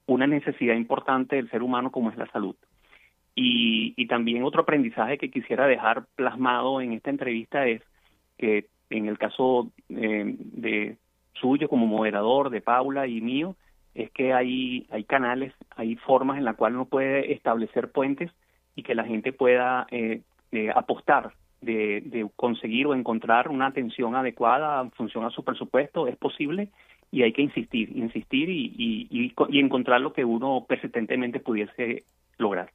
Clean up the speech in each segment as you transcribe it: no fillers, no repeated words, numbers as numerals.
una necesidad importante del ser humano como es la salud. Y también otro aprendizaje que quisiera dejar plasmado en esta entrevista es que en el caso de suyo como moderador, de Paula y mío, es que hay canales, hay formas en las cuales uno puede establecer puentes y que la gente pueda apostar de conseguir o encontrar una atención adecuada en función a su presupuesto. Es posible y hay que insistir y encontrar lo que uno persistentemente pudiese lograr.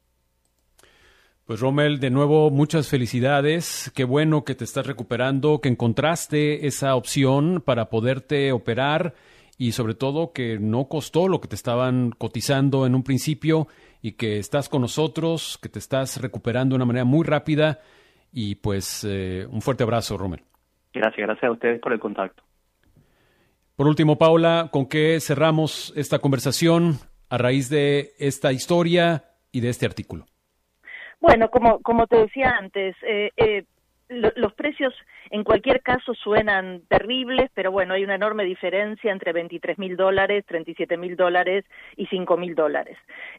Pues Rommel, de nuevo, muchas felicidades. Qué bueno que te estás recuperando, que encontraste esa opción para poderte operar y sobre todo que no costó lo que te estaban cotizando en un principio y que estás con nosotros, que te estás recuperando de una manera muy rápida y pues un fuerte abrazo, Rommel. Gracias a ustedes por el contacto. Por último, Paula, ¿con qué cerramos esta conversación a raíz de esta historia y de este artículo? Bueno, como te decía antes, los precios en cualquier caso suenan terribles, pero bueno, hay una enorme diferencia entre $23,000, $37,000 y $5,000.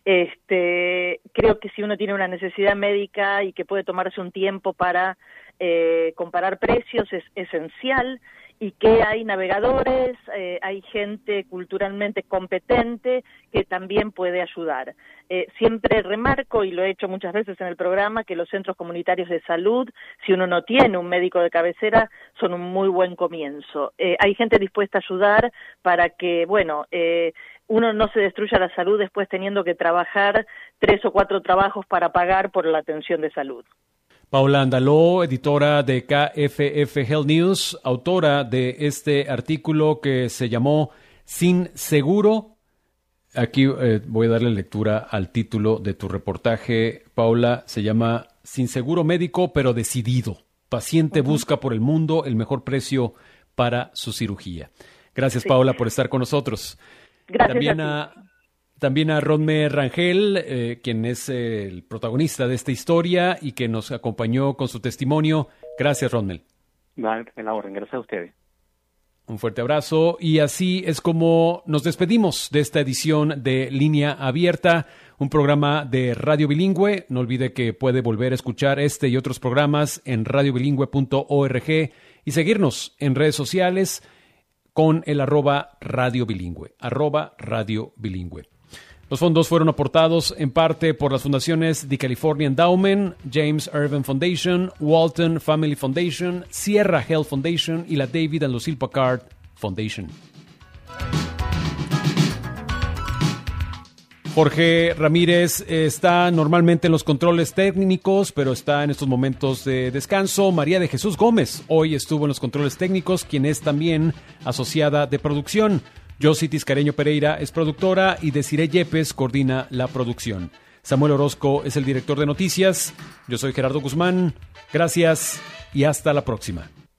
Creo que si uno tiene una necesidad médica y que puede tomarse un tiempo para comparar precios es esencial, y que hay navegadores, hay gente culturalmente competente que también puede ayudar. Siempre remarco, y lo he hecho muchas veces en el programa, que los centros comunitarios de salud, si uno no tiene un médico de cabecera, son un muy buen comienzo. Hay gente dispuesta a ayudar para que, uno no se destruya la salud después teniendo que trabajar 3 o 4 trabajos para pagar por la atención de salud. Paula Andaló, editora de KFF Health News, autora de este artículo que se llamó Sin Seguro. Aquí voy a darle lectura al título de tu reportaje, Paula. Se llama Sin Seguro Médico, pero decidido. Paciente busca por el mundo el mejor precio para su cirugía. Gracias, sí. Paula, por estar con nosotros. Gracias También a Rodme Rangel, quien es el protagonista de esta historia y que nos acompañó con su testimonio. Gracias, Rodmel. Vale, en la orden. Gracias a ustedes. Un fuerte abrazo. Y así es como nos despedimos de esta edición de Línea Abierta, un programa de Radio Bilingüe. No olvide que puede volver a escuchar este y otros programas en radiobilingüe.org y seguirnos en redes sociales con el @Radio Bilingüe, @Radio Bilingüe. Los fondos fueron aportados en parte por las fundaciones The California Endowment, James Irvine Foundation, Walton Family Foundation, Sierra Health Foundation y la David and Lucille Packard Foundation. Jorge Ramírez está normalmente en los controles técnicos, pero está en estos momentos de descanso. María de Jesús Gómez hoy estuvo en los controles técnicos, quien es también asociada de producción. Josie Tiscareño Pereira es productora y Desiree Yepes coordina la producción. Samuel Orozco es el director de noticias. Yo soy Gerardo Guzmán. Gracias y hasta la próxima.